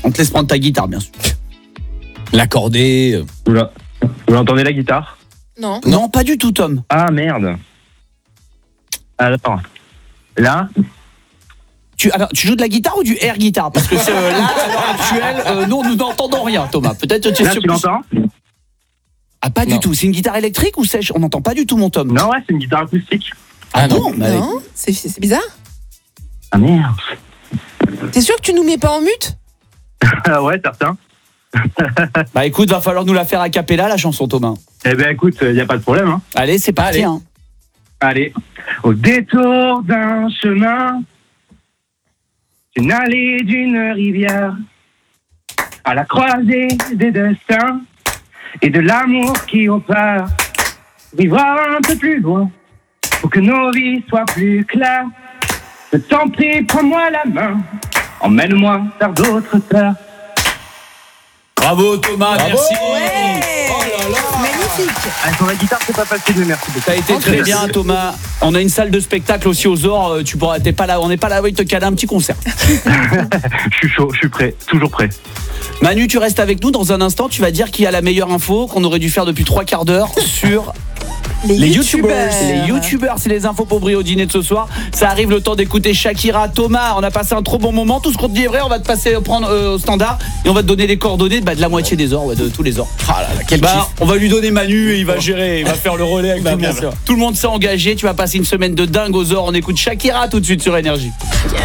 On te laisse prendre ta guitare, bien sûr. L'accorder. Vous entendez la guitare? Non. Non, pas du tout, Tom. Ah merde. Alors, là, Tu joues de la guitare ou du air guitare? Parce que là, à l'heure actuelle, nous n'entendons rien, Thomas. Peut-être tu es là sur tu l'entends? Ah, pas Non. du tout. C'est une guitare électrique ou sèche? On n'entend pas du tout, mon Tom. Non, ouais, c'est une guitare acoustique. Ah bon? Bah, Non, c'est bizarre. Ah merde. T'es sûr que tu nous mets pas en mute? Ouais, certain. bah écoute, va falloir nous la faire a cappella, la chanson, Thomas. Eh ben écoute, y a pas de problème, hein. Allez, c'est parti. Allez. Hein. Allez. Au détour d'un chemin, d'une allée, d'une rivière, à la croisée des destins et de l'amour qui opère, vivra un peu plus loin pour que nos vies soient plus claires. Je t'en prie, prends-moi la main, emmène-moi vers d'autres terres. Bravo, Thomas, Bravo. merci. Magnifique. Ah, sur la guitare, c'est pas facile, mais merci beaucoup. T'as été très bien, Thomas. On a une salle de spectacle aussi aux Ors. T'es pas là, on n'est pas là, oui, te caler un petit concert. Je suis chaud, je suis prêt, toujours prêt. Manu, tu restes avec nous dans un instant. Tu vas dire qui a la meilleure info qu'on aurait dû faire depuis 3 quarts d'heure sur les youtubeurs. Les youtubeurs, c'est les infos pour briller au dîner de ce soir. Ça arrive le temps d'écouter Shakira. Thomas, on a passé un trop bon moment. Tout ce qu'on te dit est vrai. On va te passer prendre au standard et on va te donner les coordonnées de la moitié des Ors, de tous les Ors. Ah là là, quel kiff. On va lui donner Manu et il va gérer, il va faire le relais avec tout le monde. Tout le monde s'est engagé. Tu vas passer une semaine de dingue aux Ors. On écoute Shakira tout de suite sur Énergie. Yeah.